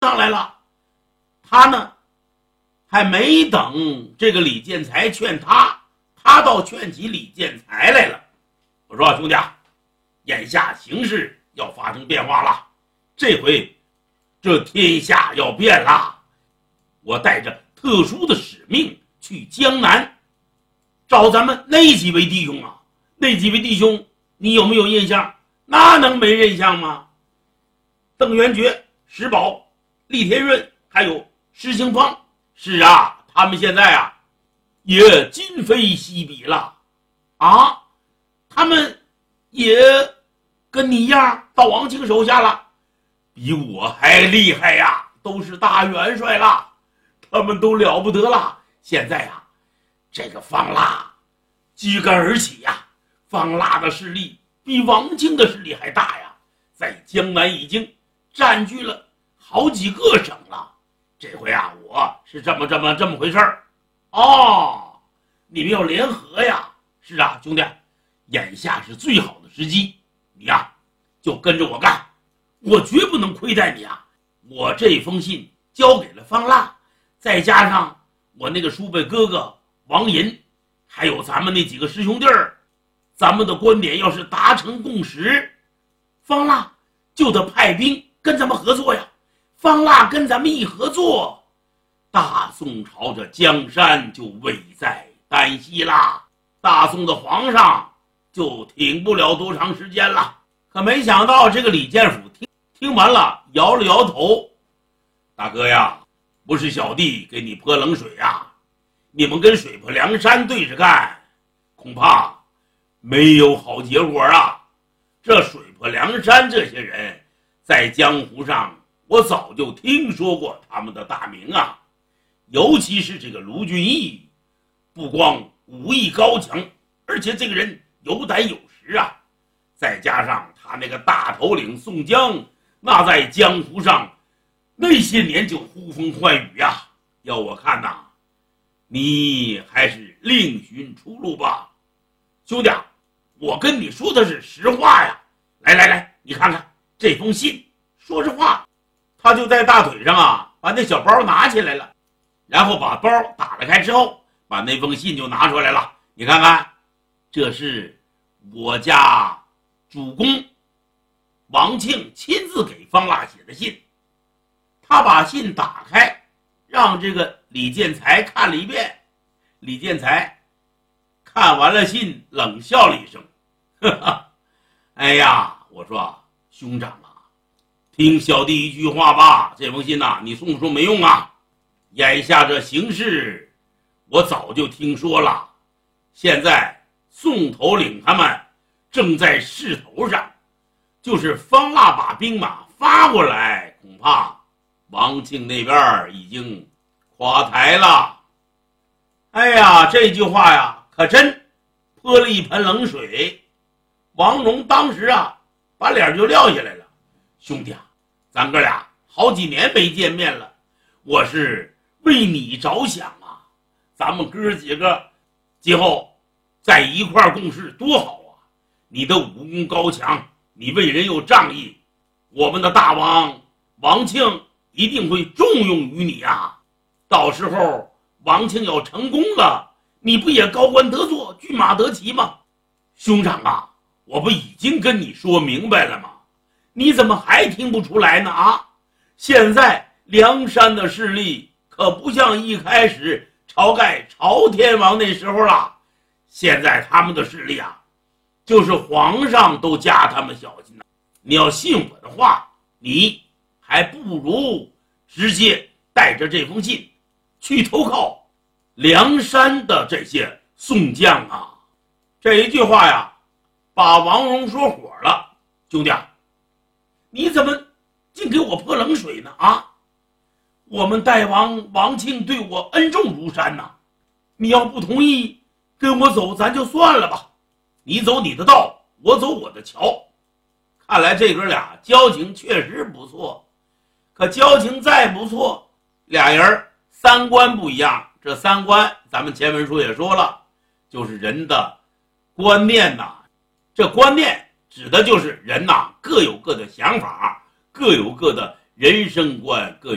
上来了。他呢，还没等这个李建才劝他，他倒劝起李建才来了。我说兄弟啊，眼下形势要发生变化了，这回这天下要变了，我带着特殊的使命去江南找咱们那几位弟兄啊。那几位弟兄你有没有印象？那能没印象吗？邓元觉、石宝、厉天润还有施行方。是啊，他们现在啊也今非昔比了啊，他们也跟你一样到王庆手下了，比我还厉害呀，都是大元帅了，他们都了不得了。现在啊，这个方腊居杆而起呀，方腊的势力比王庆的势力还大呀，在江南已经占据了好几个省了。这回啊，我是这么回事儿。哦，你们要联合呀？是啊，兄弟，眼下是最好的时机，你呀就跟着我干，我绝不能亏待你啊！我这封信交给了方腊，再加上我那个叔辈哥哥王银，还有咱们那几个师兄弟儿，咱们的观点要是达成共识，方腊就得派兵跟咱们合作呀。方腊跟咱们一合作，大宋朝这江山就危在旦夕啦，大宋的皇上就挺不了多长时间了。可没想到这个李建甫听完了摇了摇头，大哥呀，不是小弟给你泼冷水呀，你们跟水泊梁山对着干，恐怕没有好结果啊。这水泊梁山这些人在江湖上，我早就听说过他们的大名啊，尤其是这个卢俊义，不光武艺高强，而且这个人有胆有识啊，再加上他那个大头领宋江，那在江湖上那些年就呼风唤雨啊，要我看呐，你还是另寻出路吧。兄弟啊，我跟你说的是实话呀。来，你看看这封信。说实话，他就在大腿上啊，把那小包拿起来了，然后把包打了开之后，把那封信就拿出来了。你看看，这是我家主公王庆亲自给方腊写的信。他把信打开，让这个李建才看了一遍。李建才看完了信，冷笑了一声，呵呵，哎呀，我说兄长啊，听小弟一句话吧，这封信你送没用啊。眼下这形势我早就听说了，现在宋头领他们正在势头上，就是方腊把兵马发过来，恐怕王庆那边已经垮台了。哎呀，这句话呀可真泼了一盆冷水。王荣当时把脸就撂下来了。兄弟啊，咱哥俩好几年没见面了，我是为你着想啊，咱们哥几个今后在一块共事多好啊！你的武功高强，你为人有仗义，我们的大王王庆一定会重用于你啊。到时候王庆要成功了，你不也高官得坐，骏马得骑吗？兄长啊，我不已经跟你说明白了吗？你怎么还听不出来呢啊？现在梁山的势力可不像一开始晁盖朝天王那时候了，现在他们的势力就是皇上都加他们小心了。你要信我的话，你还不如直接带着这封信去投靠梁山的这些宋将啊。这一句话把王荣说火了。兄弟，你怎么竟给我泼冷水呢啊？我们大王王庆对我恩重如山呐，你要不同意跟我走，咱就算了吧。你走你的道，我走我的桥。看来这哥俩交情确实不错，可交情再不错，俩人三观不一样。这三观咱们前文书也说了，就是人的观念这观念指的就是人各有各的想法，各有各的人生观，各有